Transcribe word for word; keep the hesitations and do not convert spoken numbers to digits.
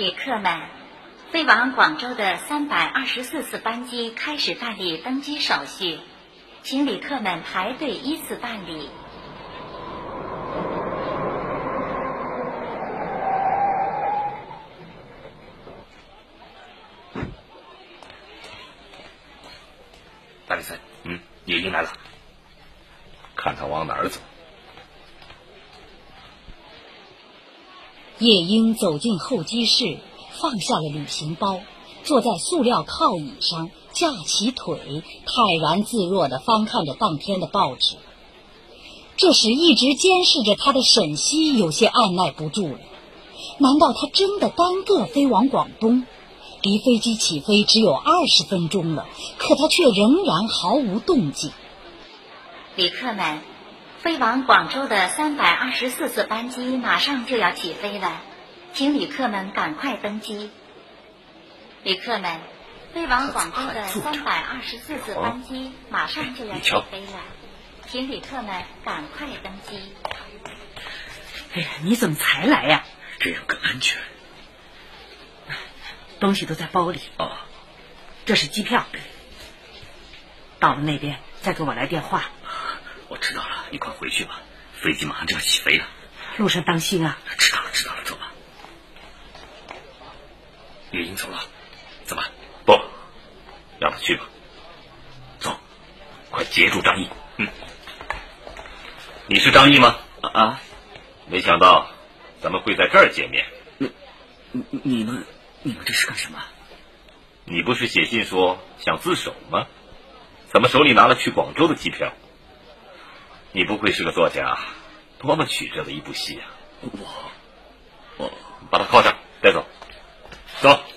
旅客们，飞往广州的三百二十四次班机开始办理登机手续，请旅客们排队依次办理。 大李森，嗯，叶英来了，看他往哪儿走。 叶英走进候机室，放下了旅行包，坐在塑料靠椅上，架起腿，泰然自若地翻看着当天的报纸。这时一直监视着他的沈西有些按耐不住了，难道他真的单个飞往广东？离飞机起飞只有二十分钟了，可他却仍然毫无动静。 旅客们，飞往广州的三百二十四次班机马上就要起飞了，请旅客们赶快登机。旅客们，飞往广州的三百二十四次班机马上就要起飞了，请旅客们赶快登机。 哎呀，你怎么才来呀？ 这样更安全。 东西都在包里。 哦， 这是机票，到了那边再给我来电话。 我知道了，你快回去吧，飞机马上就要起飞了。 路上当心啊！ 知道了，知道了，走吧。叶英走了，怎么？不，让他去吧。走，快截住张毅。嗯，你是张毅吗？ 啊， 没想到咱们会在这儿见面。 你你你们你们这是干什么？ 你不是写信说想自首吗？怎么手里拿了去广州的机票？你不愧是个作家，多么曲折的一部戏啊！ 我我把他铐上，带走，走。